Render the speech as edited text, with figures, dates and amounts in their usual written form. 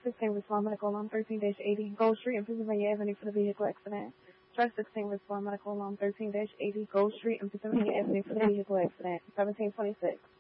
16 respond medical alarm 13-80 Gold Street and Pennsylvania Avenue for the vehicle accident. Truck 16 respond medical alarm 13-80 Gold Street and Pennsylvania Avenue for the vehicle accident. 1726.